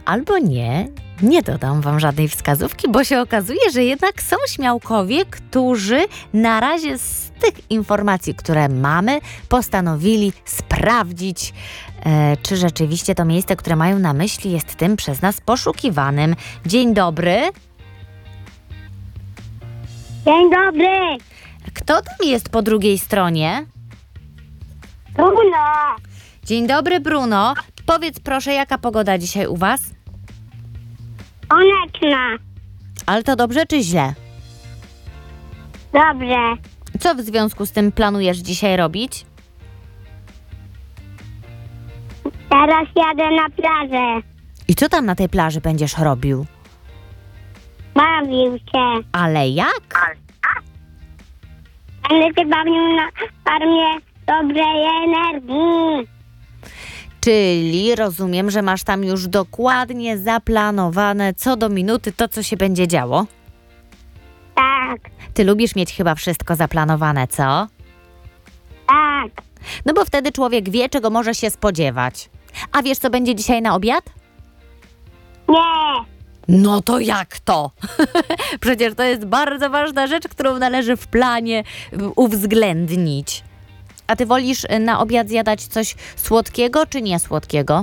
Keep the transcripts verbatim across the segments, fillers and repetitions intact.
albo nie. Nie dodam wam żadnej wskazówki, bo się okazuje, że jednak są śmiałkowie, którzy na razie z tych informacji, które mamy, postanowili sprawdzić, e, czy rzeczywiście to miejsce, które mają na myśli, jest tym przez nas poszukiwanym. Dzień dobry. Dzień dobry. Kto tam jest po drugiej stronie? Bruno. Dzień dobry, Bruno. Powiedz proszę, jaka pogoda dzisiaj u was? Słoneczna. Ale to dobrze czy źle? Dobrze. Co w związku z tym planujesz dzisiaj robić? Teraz jadę na plażę. I co tam na tej plaży będziesz robił? Bawił się. Ale jak? Będę się bawił na farmie dobrej energii. Czyli rozumiem, że masz tam już dokładnie zaplanowane co do minuty to, co się będzie działo? Tak, Ty lubisz mieć chyba wszystko zaplanowane, co? tak. No bo wtedy człowiek wie, czego może się spodziewać. A wiesz, co będzie dzisiaj na obiad? Nie. No to jak to? Przecież to jest bardzo ważna rzecz, którą należy w planie uwzględnić. A ty wolisz na obiad zjadać coś słodkiego czy nie słodkiego?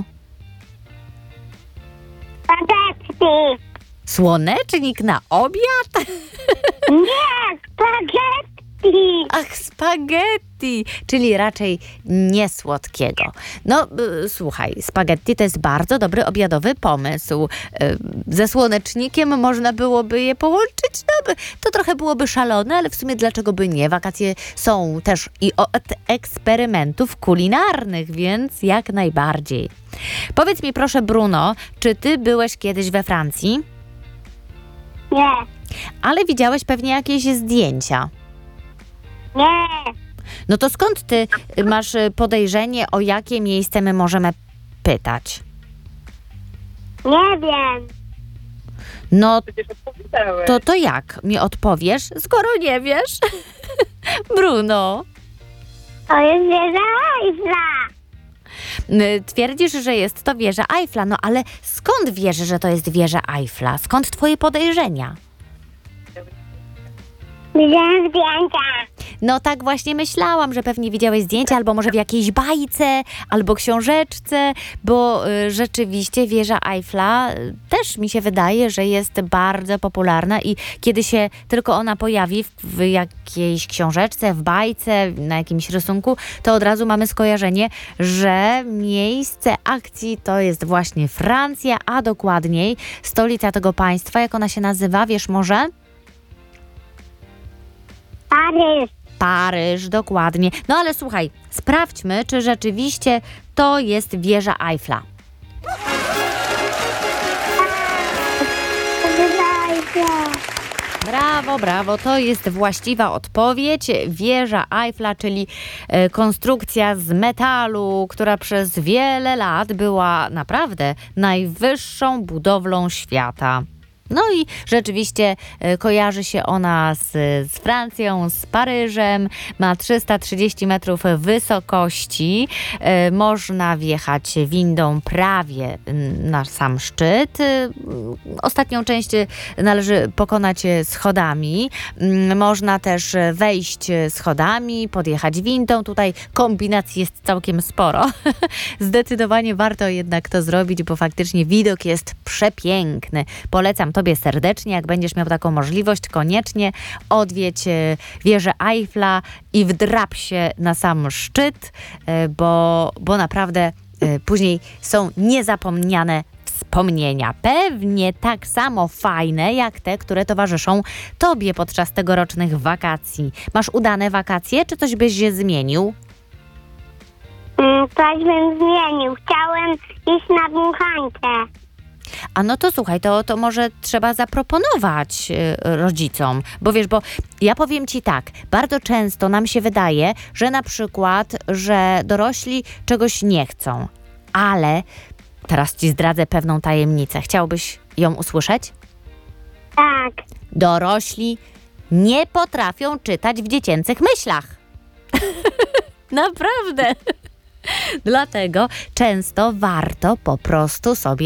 Spaghetti. Słonecznik na obiad? Nie, spaghetti. Ach, spaghetti, czyli raczej nie słodkiego. No, y, słuchaj, spaghetti to jest bardzo dobry obiadowy pomysł. Y, ze słonecznikiem można byłoby je połączyć, no, by, to trochę byłoby szalone, ale w sumie dlaczego by nie? Wakacje są też i od eksperymentów kulinarnych, więc jak najbardziej. Powiedz mi proszę, Bruno, czy ty byłeś kiedyś we Francji? Nie, Ale widziałeś pewnie jakieś zdjęcia. nie. No to skąd ty masz y, podejrzenie, o jakie miejsce my możemy pytać? Nie wiem. No Przecież odpowiedziałeś. to, to jak mi odpowiesz, skoro nie wiesz? Bruno, To jest wieża Eiffla. y, twierdzisz, że jest to wieża Eiffla, no ale skąd wiesz, że to jest wieża Eiffla? Skąd twoje podejrzenia? Widziałem zdjęcia. No tak właśnie myślałam, że pewnie widziałeś zdjęcia, albo może w jakiejś bajce, albo książeczce, bo y, rzeczywiście wieża Eiffla y, też mi się wydaje, że jest bardzo popularna i kiedy się tylko ona pojawi w, w jakiejś książeczce, w bajce, na jakimś rysunku, to od razu mamy skojarzenie, że miejsce akcji to jest właśnie Francja, a dokładniej stolica tego państwa. Jak ona się nazywa, wiesz może? Paryż. Paryż, dokładnie. No ale słuchaj, sprawdźmy, czy rzeczywiście to jest wieża Eiffla. Wieża Eiffla. Brawo, brawo, to jest właściwa odpowiedź. Wieża Eiffla, czyli e, konstrukcja z metalu, która przez wiele lat była naprawdę najwyższą budowlą świata. No i rzeczywiście e, kojarzy się ona z, z Francją, z Paryżem, ma trzysta trzydzieści metrów wysokości, e, można wjechać windą prawie mm, na sam szczyt. E, ostatnią część należy pokonać schodami, mm, można też wejść schodami, podjechać windą, tutaj kombinacji jest całkiem sporo. Zdecydowanie warto jednak to zrobić, bo faktycznie widok jest przepiękny. Polecam tobie serdecznie, jak będziesz miał taką możliwość, koniecznie odwiedź e, wieżę Eiffla i wdrap się na sam szczyt, e, bo, bo naprawdę e, później są niezapomniane wspomnienia. Pewnie tak samo fajne, jak te, które towarzyszą tobie podczas tegorocznych wakacji. Masz udane wakacje, czy coś byś się zmienił? Mm, Coś bym zmienił. Chciałem iść na dmuchańkę. A no to słuchaj, to, to może trzeba zaproponować y, rodzicom, bo wiesz, bo ja powiem ci tak, bardzo często nam się wydaje, że na przykład, że dorośli czegoś nie chcą, ale teraz ci zdradzę pewną tajemnicę. Chciałbyś ją usłyszeć? Tak. Dorośli nie potrafią czytać w dziecięcych myślach. Naprawdę. Dlatego często warto po prostu sobie